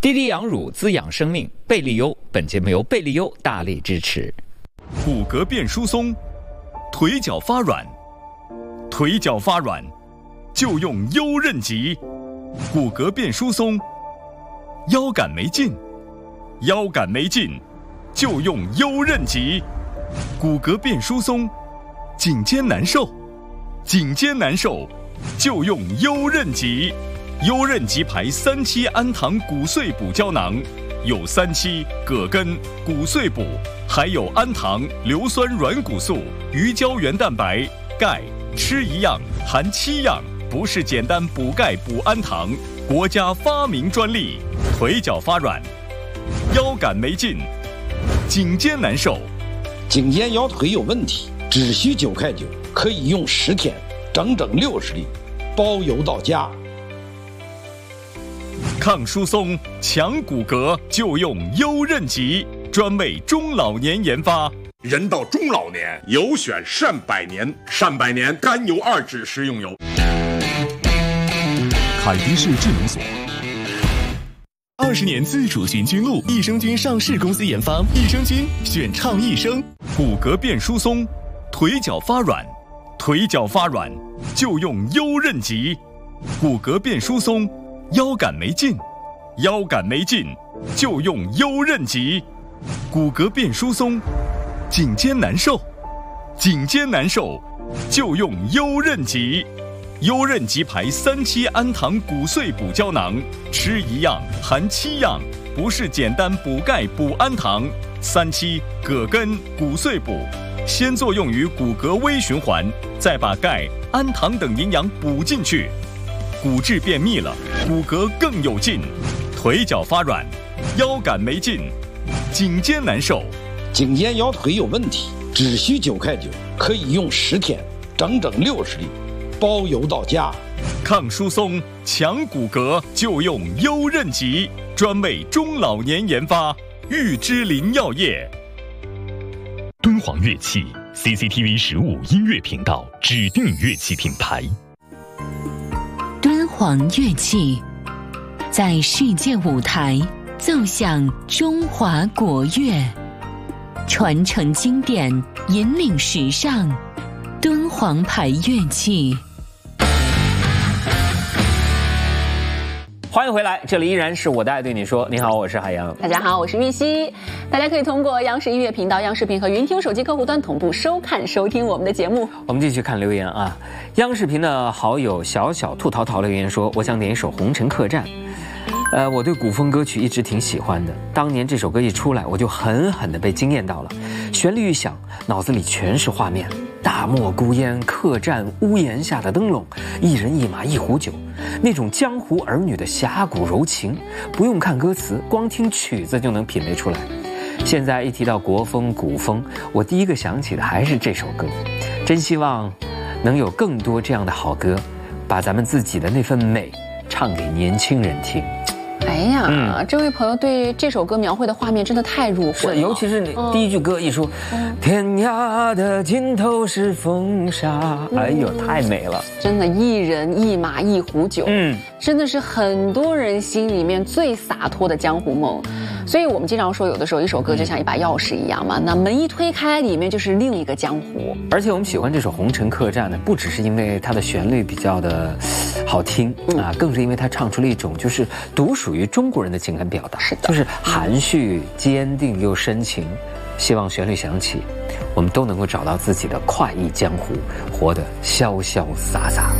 滴滴养乳滋养生命，贝利优。本节目由贝利优大力支持。 骨骼变疏松，腿脚发软，腿脚发软就用优韧极。骨骼变疏松，腰杆没劲，腰杆没劲就用优韧极。骨骼变疏松，颈肩难受，颈肩难受就用优韧极。优韧极牌3期氨糖骨碎补胶囊，有3期、葛根、骨碎补，还有氨糖、硫酸软骨素、鱼胶原蛋白、钙，吃一样含7样，不是简单补钙补氨糖，国家发明专利。腿脚发软，腰杆没劲，颈肩难受， 颈肩腰腿有问题，只需9块9，可以用10天，整整60粒，包邮到家。 抗疏松、强骨骼就用优韧极，专为中老年研发。 人到中老年，有选善百年，善百年甘油2酯食用油。 凯迪士智能锁，20年自主循菌露，益生菌上市公司研发，益生菌选倡益生。 骨骼变疏松，腿脚发软，腿脚发软就用优韧极。骨骼变疏松，腰杆没劲，腰杆没劲就用优韧极。骨骼变疏松，颈肩难受，颈肩难受就用优韧极。优韧极牌3期氨糖骨碎补胶囊，吃一样含7样，不是简单补钙补氨糖。3期、葛根、骨碎补，先作用于骨骼微循环，再把钙、氨糖等营养补进去，骨质变密了，骨骼更有劲。腿脚发软，腰杆没劲，颈肩难受， 颈肩腰腿有问题，只需9块9，可以用10天，整整60粒，包邮到家。 抗疏松、强骨骼就用优韧极，专为中老年研发。玉芝林药业。 敦煌乐器 CCTV 15音乐频道指定乐器品牌。 敦煌乐器在世界舞台奏响中华国乐，传承经典，引领时尚。敦煌牌乐器。 欢迎回来，这里依然是我的爱对你说。你好，我是海洋。 大家好，我是玉溪。大家可以通过央视音乐频道、央视频和云听手机客户端同步收看、收听我们的节目。 我们继续看留言啊。央视频的好友小小兔淘淘留言说：“我想点一首《红尘客栈》。我对古风歌曲一直挺喜欢的。当年这首歌一出来，我就狠狠地被惊艳到了。旋律一响，脑子里全是画面。大漠孤烟，客栈屋檐下的灯笼，一人一马一壶酒，那种江湖儿女的侠骨柔情，不用看歌词，光听曲子就能品味出来。现在一提到国风古风，我第一个想起的还是这首歌。真希望能有更多这样的好歌，把咱们自己的那份美唱给年轻人听。” 哎呀，这位朋友对这首歌描绘的画面真的太入魂了， 尤其是你第一句歌一说，天涯的尽头是风沙，哎呦，太美了！ 真的，一人一马一壶酒，真的是很多人心里面最洒脱的江湖梦。所以我们经常说，有的时候一首歌就像一把钥匙一样嘛，那门一推开，里面就是另一个江湖。 而且我们喜欢这首《红尘客栈》呢，不只是因为它的旋律比较的好听啊，更是因为它唱出了一种就是独属于中国人的情感表达，是的，就是含蓄、坚定又深情。希望旋律响起，我们都能够找到自己的快意江湖，活得潇潇洒洒。